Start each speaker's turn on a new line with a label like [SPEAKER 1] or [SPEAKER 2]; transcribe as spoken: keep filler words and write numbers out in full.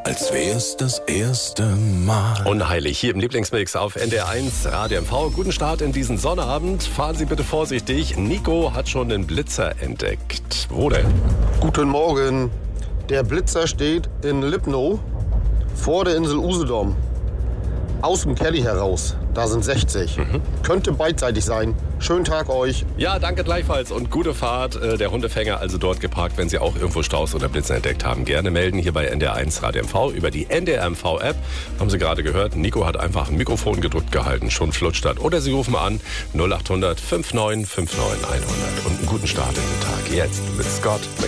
[SPEAKER 1] als wär's das erste Mal.
[SPEAKER 2] Unheilig, hier im Lieblingsmix auf N D R eins Radio M V. Guten Start in diesen Sonnabend. Fahren Sie bitte vorsichtig. Nico hat schon den Blitzer entdeckt. Wo denn?
[SPEAKER 3] Guten Morgen. Der Blitzer steht in Lipno vor der Insel Usedom. Aus dem Kelly heraus. Da sind sechzig. Mhm. Könnte beidseitig sein. Schönen Tag euch.
[SPEAKER 2] Ja, danke gleichfalls und gute Fahrt. Der Hundefänger also dort geparkt, wenn Sie auch irgendwo Staus oder Blitzer entdeckt haben. Gerne melden hier bei N D R eins Radio M V über die N D R M V App. Haben Sie gerade gehört, Nico hat einfach ein Mikrofon gedrückt gehalten, schon flutscht hat. Oder Sie rufen an null acht hundert fünfundneunzig neunundfünfzig neunhundert und einen guten Start in den Tag. Jetzt mit Scott.